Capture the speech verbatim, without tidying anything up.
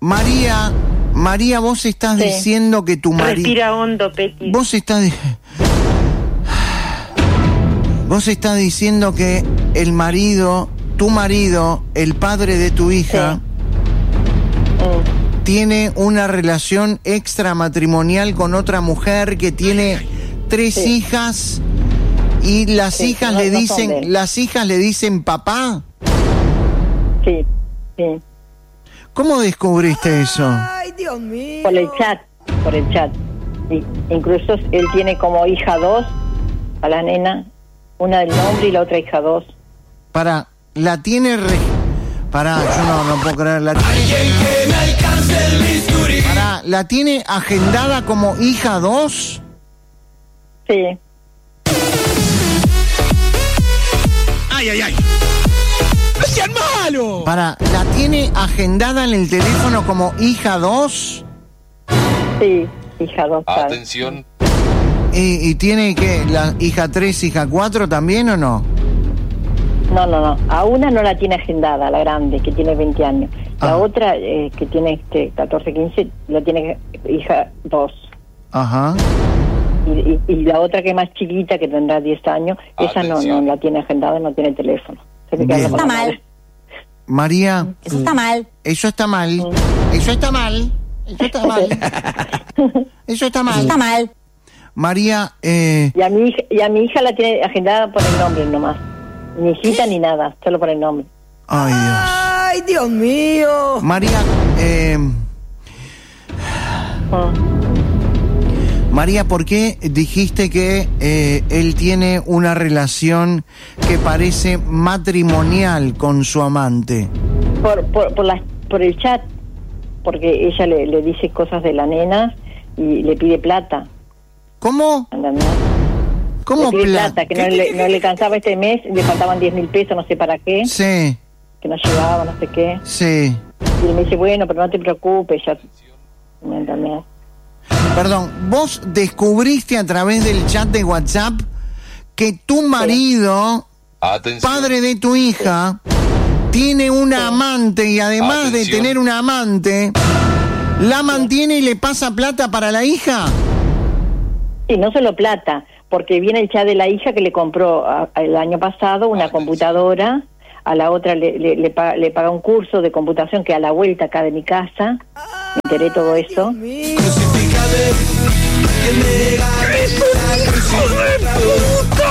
María, María, vos estás sí. diciendo que tu marido... Respira hondo, Peti. Vos estás... Vos estás diciendo que el marido, tu marido, el padre de tu hija, sí. mm. tiene una relación extramatrimonial con otra mujer que tiene tres sí. hijas y las sí, hijas no, le no dicen, las hijas le dicen papá. Sí, sí. ¿Cómo descubriste eso? Ay, Dios mío. Por el chat, por el chat. Y incluso él tiene como hija dos a la nena, una del nombre y la otra hija dos. Para, la tiene re... Para, yo no, no puedo creer. La tiene... Alguien que me alcance el bisturí. Para, ¿la tiene agendada como hija dos? Sí. Ay, ay, ay. ¡No sean malos! Para, ¿la tiene agendada en el teléfono como hija dos? Sí, hija dos. Atención. ¿Y, y tiene que la hija tres, hija cuatro también o no? No, no, no. A una no la tiene agendada, la grande, que tiene veinte años. La ah. otra, eh, que tiene este, catorce, quince, la tiene hija dos. Ajá. Y, y, y la otra que es más chiquita, que tendrá diez años, esa no, no la tiene agendada, no tiene teléfono. Eso está mal. María. Eso está mal. Eso está mal. Mm. Eso está mal. Eso está mal. Eso está mal. Eso está mal. María, eh... Y a mi hija, y a mi hija la tiene agendada por el nombre nomás. Ni hijita ni nada, solo por el nombre. Ay, Dios. Ay, Dios mío. María, eh... Oh. María, ¿por qué dijiste que eh, él tiene una relación que parece matrimonial con su amante? Por por por, la, por el chat, porque ella le, le dice cosas de la nena y le pide plata. ¿Cómo? ¿Entendés? ¿Cómo le pide plata? plata? Que no le, no le cansaba este mes, le faltaban diez mil pesos, no sé para qué. Sí. Que no llevaba, no sé qué. Sí. Y él me dice, bueno, pero no te preocupes, ya... ¿Me entendés? Perdón, vos descubriste a través del chat de WhatsApp que tu marido, sí. padre de tu hija, sí. tiene una sí. amante y además Atención. de tener una amante, la mantiene sí. y le pasa plata para la hija. Sí, no solo plata, porque viene el chat de la hija que le compró a, a, el año pasado una Atención. computadora, a la otra le, le, le, paga, le paga un curso de computación que a la vuelta acá de mi casa, me enteré todo eso. ¡Crucifícame! ¡Que me haga ¡Hijo de puta!